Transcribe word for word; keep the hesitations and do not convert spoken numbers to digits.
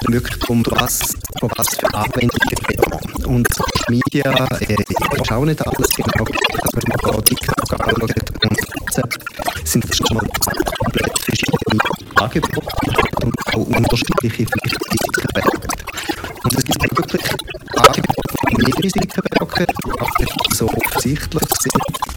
dann wirklich darum, was, von was für Anwendungen reden wir. Und Social Media äh, ist auch nicht alles genau, dass man mal TikTok anschaut und WhatsApp sind das schon mal komplett verschiedene Angebote und auch unterschiedliche Risiken. Und es gibt wirklich Angebote, die nicht Risiken bergen, aber so offensichtlich sind,